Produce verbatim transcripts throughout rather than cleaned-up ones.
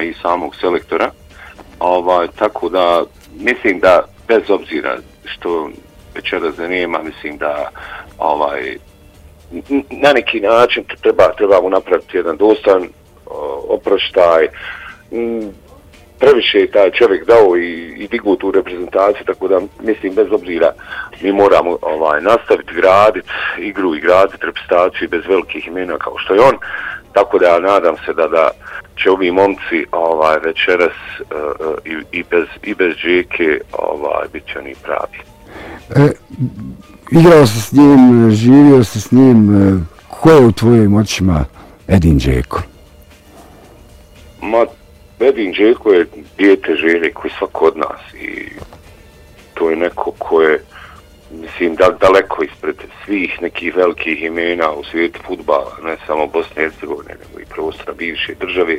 igračima i samog selektora. Ovaj, tako da mislim da bez obzira što večeras da nema, mislim da ovaj, na neki način treba, treba mu napraviti jedan dostan oproštaj. Previše je taj čovjek dao i, i digu tu reprezentaciju, tako da mislim bez obzira mi moramo ovaj, nastaviti graditi igru i graditi reprezentaciju bez velikih imena kao što je on, tako da ja nadam se da, da će ovi momci ovaj, večeras uh, i, i bez, i bez Džeke ovaj, bit će oni pravi. E, igrao si s njim, živio si s njim, ko je u tvojim očima Edin Džeko? Ma, Edin Džeko je dijete Želje koji svako od nas i to je neko ko je, mislim, da, daleko ispred svih nekih velikih imena u svijetu fudbala, ne samo Bosne i Hercegovine, nego i prostora bivše države.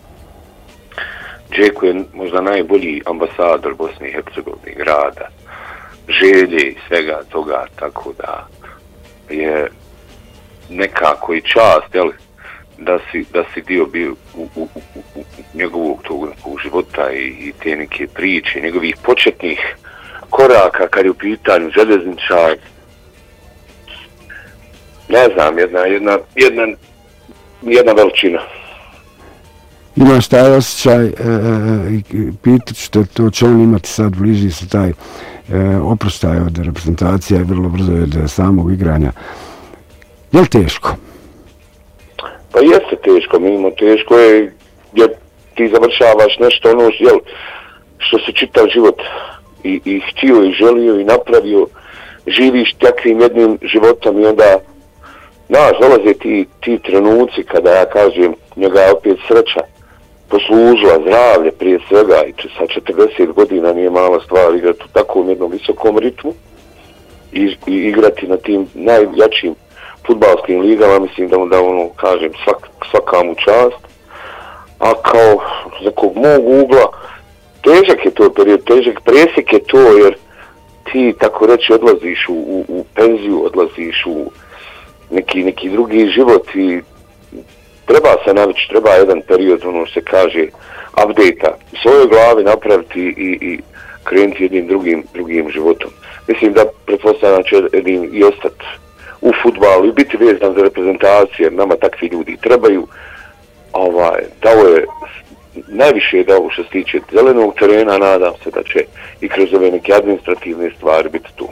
Džeko je možda najbolji ambasador Bosne i Hercegovine, grada, želje i svega toga, tako da je nekako i čast, jel, da si, da si dio bio u, u, u, u njegovog tog nekog života i, i te neke priče, njegovih početnih koraka kad je u pitanju željezničar. Ne znam, jedna, jedna, jedna, jedna veličina. Imaš taj osjećaj, e, e, pitat što to će on imati sad bliži se taj e, oproštaj od reprezentacija i vrlo brzo od samog igranja. Je li teško? Pa jeste teško, minimum teško je jer ti završavaš nešto ono jel, što se čitav život i, i htio i želio i napravio, živiš takvim jednim životom i onda znaš, dolaze ti, ti trenuci kada ja kažem njega je opet sreća poslužila, zdravlje prije svega i sa četrdeset godina nije mala stvar igrati u takvom jednom visokom ritmu i, i igrati na tim najjačim fudbalskim ligama, mislim da mu da ono, kažem, svak, svaka mu čast. A kao za kog mog ugla, težak je to period, težak presjek je to, jer ti, tako reći, odlaziš u, u, u penziju, odlaziš u neki, neki drugi život i treba se navići, treba jedan period, ono se kaže, update-a, u svojoj glavi napraviti i, i krenuti jednim drugim, drugim životom. Mislim da pretpostavljam će jedin i ostati u fudbalu i biti vezan za reprezentacije, jer nama takvi ljudi trebaju. Ovaj, dao je, najviše je dao što se tiče zelenog terena, nadam se da će i kroz ove neke administrativne stvari biti tu.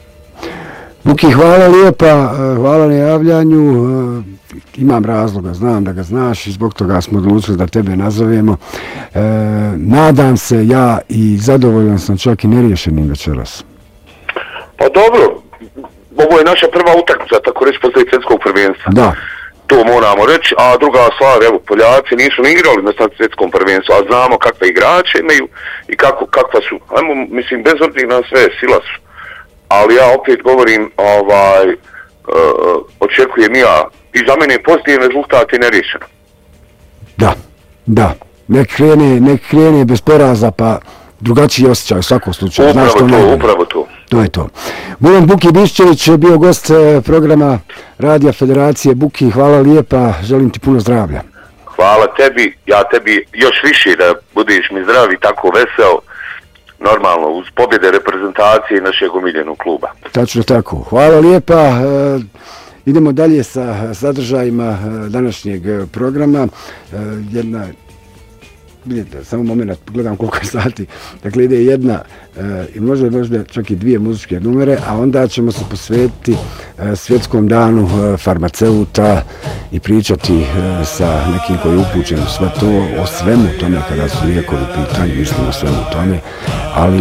Buki, hvala lijepa, hvala na javljanju, imam razloga, znam da ga znaš i zbog toga smo odlučili da tebe nazovemo. E, nadam se ja i zadovoljan sam čak i neriješenim večeras. Pa dobro, ovo je naša prva utakmica, tako reći, posle svjetskog prvenstva. Da. To moramo reći, a druga stvar, evo, Poljaci nisu ni igrali na svjetskom prvenstvu, a znamo kakve igrače imaju i kako, kakva su. Ajmo, mislim, bez obzira na sve, sila su. Ali ja opet govorim, ovaj, uh, očekujem ja, i za mene je pozitivan rezultat i neriješeno. Da, da. Nek krene, nek krene bez poraza, pa drugačiji osjećaj u svakom slučaju. Upravo Znaš, to, to, upravo to. To je to. Milan Buki Biščević je bio gost programa Radija Federacije. Buki, hvala lijepa, želim ti puno zdravlja. Hvala tebi, ja tebi još više da budeš mi zdrav i tako veseo, normalno, uz pobjede reprezentacije našeg omiljenog kluba. Tačno tako. Hvala lijepa. E, idemo dalje sa sadržajima današnjeg programa. E, jedna Vidite, samo moment, gledam koliko je sati. Dakle, ide jedna e, i možda možda čak i dvije muzičke numere, a onda ćemo se posvetiti e, svjetskom danu e, farmaceuta i pričati e, sa nekim koji je upućen sve to, o svemu tome kada su lijekovi pitanje, mislim o svemu tome, ali